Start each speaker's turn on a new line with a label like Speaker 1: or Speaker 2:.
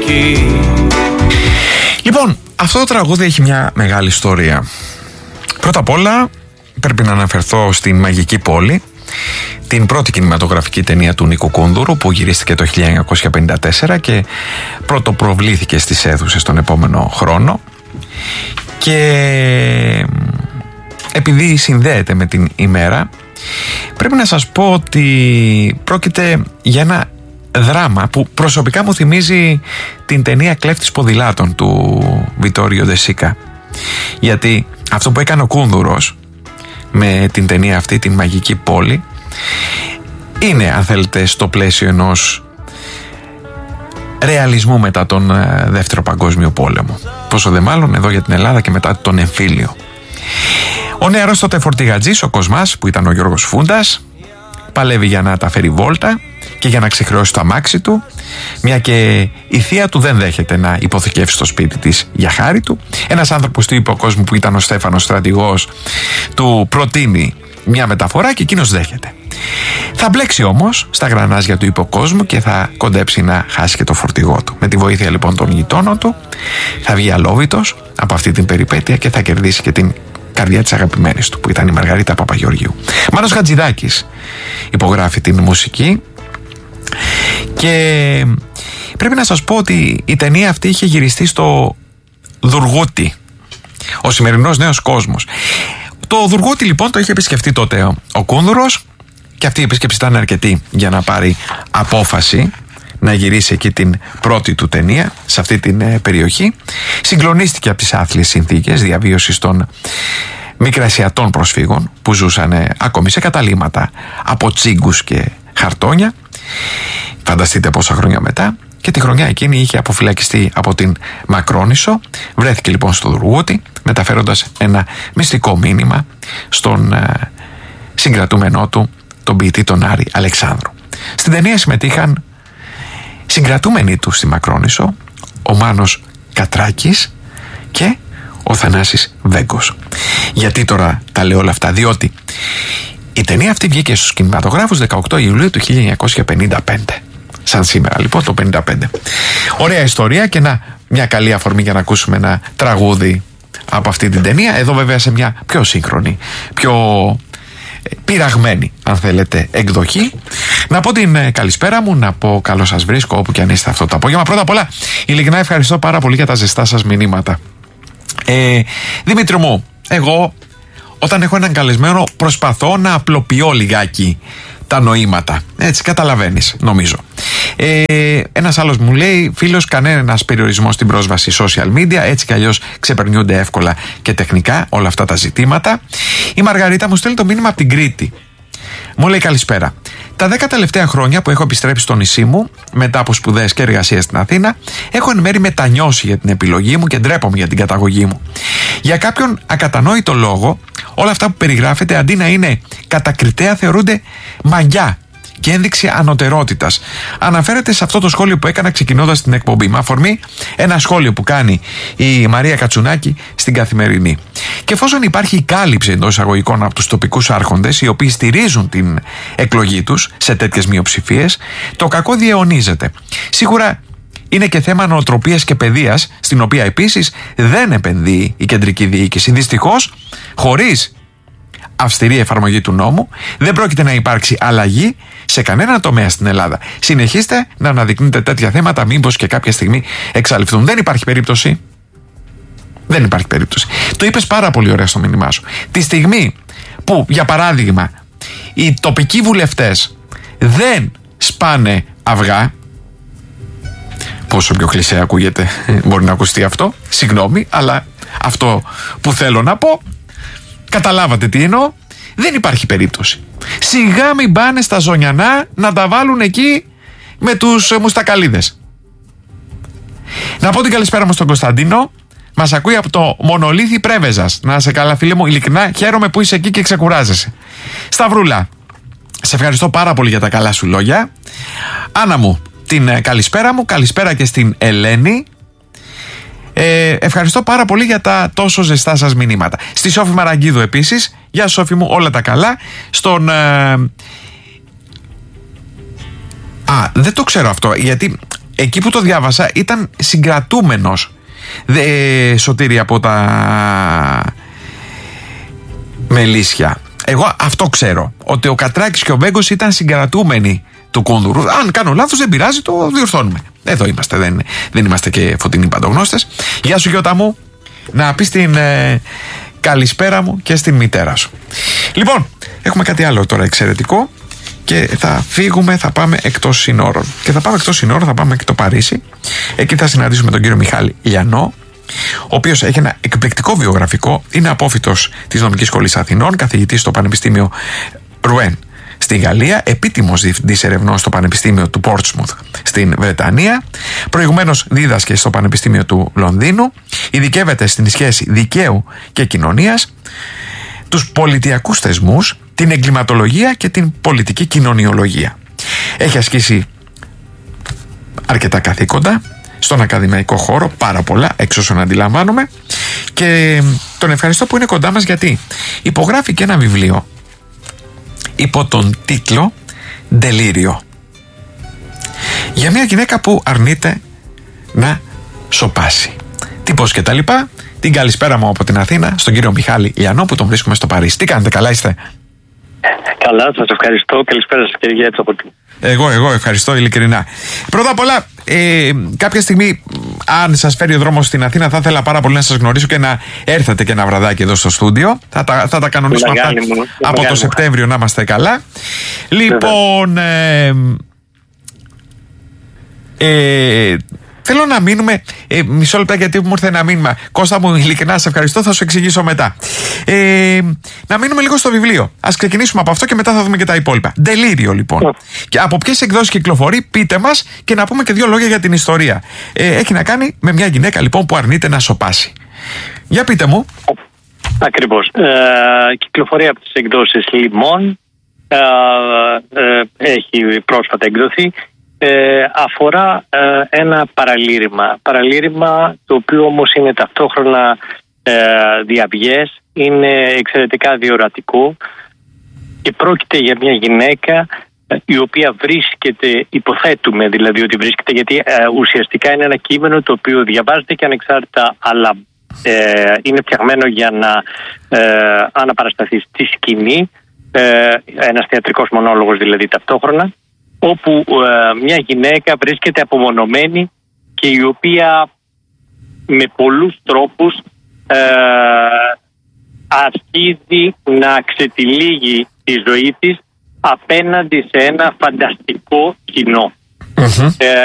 Speaker 1: ψυχή.
Speaker 2: Λοιπόν, αυτό το τραγούδι έχει μια μεγάλη ιστορία. Πρώτα απ' όλα πρέπει να αναφερθώ στην Μαγική Πόλη, την πρώτη κινηματογραφική ταινία του Νίκου Κούνδουρου που γυρίστηκε το 1954 και πρωτοπροβλήθηκε στις αίθουσες τον επόμενο χρόνο, και επειδή συνδέεται με την ημέρα, πρέπει να σας πω ότι πρόκειται για ένα δράμα που προσωπικά μου θυμίζει την ταινία Κλέφτης Ποδηλάτων του Βιτόριο Ντεσίκα, γιατί αυτό που έκανε ο Κούνδουρος με την ταινία αυτή, την Μαγική Πόλη, είναι, αν θέλετε, στο πλαίσιο ενός ρεαλισμού μετά τον Δεύτερο Παγκόσμιο Πόλεμο, πόσο δε μάλλον εδώ για την Ελλάδα και μετά τον εμφύλιο. Ο νεαρός τότε φορτηγατζής, ο Κοσμάς, που ήταν ο Γιώργος Φούντας, παλεύει για να τα φέρει βόλτα και για να ξεχρεώσει το αμάξι του, μια και η θεία του δεν δέχεται να υποθηκεύσει στο σπίτι της για χάρη του. Ένας άνθρωπος του υποκόσμου που ήταν ο Στέφανος στρατηγός του προτείνει μια μεταφορά και εκείνος δέχεται. Θα μπλέξει όμως στα γρανάζια του υποκόσμου και θα κοντέψει να χάσει και το φορτηγό του. Με τη βοήθεια λοιπόν των γειτόνων του θα βγει αλόβητος από αυτή την περιπέτεια και θα κερδίσει και την καρδιά της αγαπημένης του, που ήταν η Μαργαρίτα Παπαγεωργίου. Μάνος Χατζηδάκης υπογράφει την μουσική, και πρέπει να σας πω ότι η ταινία αυτή είχε γυριστεί στο Δουργούτι, ο σημερινός Νέος Κόσμος. Το Δουργούτι λοιπόν το είχε επισκεφτεί τότε ο Κούνδουρος, και αυτή η επίσκεψη ήταν αρκετή για να πάρει απόφαση να γυρίσει εκεί την πρώτη του ταινία σε αυτή την περιοχή. Συγκλονίστηκε από τις άθλιες συνθήκες διαβίωσης των μικρασιατών προσφύγων που ζούσαν ακόμη σε καταλύματα από τσίγκους και χαρτόνια. Φανταστείτε πόσα χρόνια μετά. Και τη χρονιά εκείνη είχε αποφυλακιστεί από την Μακρόνισσο. Βρέθηκε λοιπόν στο Δουργούτι, μεταφέροντας ένα μυστικό μήνυμα στον συγκρατούμενό του, τον ποιητή τον Άρη Αλεξάνδρου. Στην ταινία συμμετείχαν συγκρατούμενοι του στη Μακρόνισσο, ο Μάνος Κατράκης και ο Θανάσης Βέγκος. Γιατί τώρα τα λέω όλα αυτά? Διότι η ταινία αυτή βγήκε στους κινηματογράφους 18 Ιουλίου του 1955. Σαν σήμερα λοιπόν, το 1955. Ωραία ιστορία και μια καλή αφορμή για να ακούσουμε ένα τραγούδι από αυτή την ταινία. Εδώ βέβαια σε μια πιο σύγχρονη, πιο πειραγμένη, αν θέλετε, εκδοχή. Να πω την καλησπέρα μου, να πω καλό σας βρίσκω όπου και αν είστε αυτό το απόγευμα. Πρώτα απ' όλα, ειλικρινά ευχαριστώ πάρα πολύ για τα ζεστά σας μηνύματα. Δημήτρη μου, εγώ όταν έχω έναν καλεσμένο προσπαθώ να απλοποιώ λιγάκι τα νοήματα. Έτσι, καταλαβαίνεις, νομίζω. Ένας άλλος μου λέει, φίλος, κανένας περιορισμός στην πρόσβαση social media, έτσι κι αλλιώς ξεπερνιούνται εύκολα και τεχνικά όλα αυτά τα ζητήματα. Η Μαργαρίτα μου στέλνει το μήνυμα από την Κρήτη. Μου λέει καλησπέρα. Τα 10 τελευταία χρόνια που έχω επιστρέψει στο νησί μου, μετά από σπουδές και εργασία στην Αθήνα, έχω εν μέρει μετανιώσει για την επιλογή μου και ντρέπομαι για την καταγωγή μου. Για κάποιον ακατανόητο λόγο, όλα αυτά που περιγράφεται αντί να είναι κατακριτέα θεωρούνται μαγιά και ένδειξη ανωτερότητας. Αναφέρεται σε αυτό το σχόλιο που έκανα ξεκινώντας την εκπομπή. Με αφορμή ένα σχόλιο που κάνει η Μαρία Κατσουνάκη στην Καθημερινή. Και εφόσον υπάρχει η κάλυψη εντός εισαγωγικών από τους τοπικούς άρχοντες, οι οποίοι στηρίζουν την εκλογή τους σε τέτοιες μειοψηφίες, το κακό διαιωνίζεται. Σίγουρα είναι και θέμα νοοτροπίας και παιδείας, στην οποία επίσης δεν επενδύει η κεντρική διοίκηση. Δυστυχώς, χωρίς αυστηρή εφαρμογή του νόμου, δεν πρόκειται να υπάρξει αλλαγή σε κανένα τομέα στην Ελλάδα. Συνεχίστε να αναδεικνύετε τέτοια θέματα, μήπως και κάποια στιγμή εξαλειφθούν. Δεν υπάρχει περίπτωση. Δεν υπάρχει περίπτωση. Το είπες πάρα πολύ ωραία στο μήνυμά σου. Τη στιγμή που, για παράδειγμα, οι τοπικοί βουλευτές δεν σπάνε αυγά, πόσο πιο κλισέ ακούγεται, μπορεί να ακουστεί αυτό, συγγνώμη, αλλά αυτό που θέλω να πω, καταλάβατε τι εννοώ, δεν υπάρχει περίπτωση. Σιγά μην πάνε στα Ζωνιανά να τα βάλουν εκεί με τους μουστακαλίδες. Να πω την καλησπέρα μου στον Κωνσταντίνο. Μας ακούει από το Μονολίθι Πρέβεζας. Να σε καλά, φίλε μου, ειλικρινά χαίρομαι που είσαι εκεί και ξεκουράζεσαι. Σταυρούλα, σε ευχαριστώ πάρα πολύ για τα καλά σου λόγια. Άννα μου, την καλησπέρα μου, καλησπέρα και στην Ελένη. Ευχαριστώ πάρα πολύ για τα τόσο ζεστά σας μηνύματα. Στη Σόφη Μαραγκίδου επίσης, γεια Σόφη μου, όλα τα καλά. Στον δεν το ξέρω αυτό, γιατί εκεί που το διάβασα ήταν συγκρατούμενος, Σωτήρη, από τα Μελίσια. Εγώ αυτό ξέρω, ότι ο Κατράκης και ο Μπέγκος ήταν συγκρατούμενοι του Κούνδουρου. Αν κάνω λάθος δεν πειράζει, το διορθώνουμε. Εδώ είμαστε, δεν είμαστε και φωτεινοί παντογνώστες. Γεια σου Γιώτα μου, να πεις την καλησπέρα μου και στην μητέρα σου. Λοιπόν, έχουμε κάτι άλλο τώρα εξαιρετικό και θα φύγουμε, θα πάμε εκτός συνόρων. Και θα πάμε εκτός συνόρων, θα πάμε και το Παρίσι. Εκεί θα συναντήσουμε τον κύριο Μιχάλη Λιανό, ο οποίος έχει ένα εκπληκτικό βιογραφικό. Είναι απόφοιτος της Νομικής Σχολής Αθηνών, καθηγητής στο Πανεπιστήμιο Ρουέν στη Γαλλία, επίτιμος διευθυντής ερευνών στο Πανεπιστήμιο του Πόρτσμουθ στην Βρετανία. Προηγουμένως δίδασκε στο Πανεπιστήμιο του Λονδίνου. Ειδικεύεται στην σχέση δικαίου και κοινωνίας, τους πολιτιακούς θεσμούς, την εγκληματολογία και την πολιτική κοινωνιολογία. Έχει ασκήσει αρκετά καθήκοντα στον ακαδημαϊκό χώρο, πάρα πολλά, εξ όσων αντιλαμβάνομαι, και τον ευχαριστώ που είναι κοντά μας, γιατί υπογράφει και ένα βιβλίο υπό τον τίτλο «Ντελήριο», για μια γυναίκα που αρνείται να σωπάσει. Τι πώς και τα λοιπά. Την καλησπέρα μου από την Αθήνα στον κύριο Μιχάλη Λιανό, που τον βρίσκουμε στο Παρίσι. Τι κάνετε, καλά είστε?
Speaker 1: Καλά, σας ευχαριστώ. Καλησπέρα σας κύριε Γιέτσα από την...
Speaker 2: Εγώ ευχαριστώ ειλικρινά. Πρώτα απ' όλα, κάποια στιγμή, αν σας φέρει ο δρόμος στην Αθήνα, θα ήθελα πάρα πολύ να σας γνωρίσω και να έρθετε και ένα βραδάκι εδώ στο στούντιο. Θα τα κανονίσουμε αυτά από το Σεπτέμβριο, να είμαστε καλά. Λοιπόν, θέλω να μείνουμε μισό λεπτά, γιατί μου ήρθε ένα μήνυμα. Κώστα μου, ειλικρινά σε ευχαριστώ, θα σου εξηγήσω μετά. Να μείνουμε λίγο στο βιβλίο. Ας ξεκινήσουμε από αυτό και μετά θα δούμε και τα υπόλοιπα. Ντελήριο, λοιπόν. Και από ποιες εκδόσεις κυκλοφορεί, πείτε μας, και να πούμε και δύο λόγια για την ιστορία. Έχει να κάνει με μια γυναίκα, λοιπόν, που αρνείται να σωπάσει. Για πείτε μου.
Speaker 1: Ακριβώς. Κυκλοφορεί από τις εκδόσεις Λιμών. Έχει πρόσφατα εκδοθεί. Αφορά ένα παραλήρημα το οποίο όμως είναι ταυτόχρονα διαβιές, είναι εξαιρετικά διορατικό και πρόκειται για μια γυναίκα η οποία βρίσκεται, υποθέτουμε δηλαδή ότι βρίσκεται, γιατί ουσιαστικά είναι ένα κείμενο το οποίο διαβάζεται και ανεξάρτητα, αλλά είναι φτιαγμένο για να αναπαρασταθεί στη σκηνή, ένας θεατρικός μονόλογος δηλαδή ταυτόχρονα, όπου μια γυναίκα βρίσκεται απομονωμένη και η οποία με πολλούς τρόπους αρχίζει να ξετυλίγει τη ζωή της απέναντι σε ένα φανταστικό κοινό.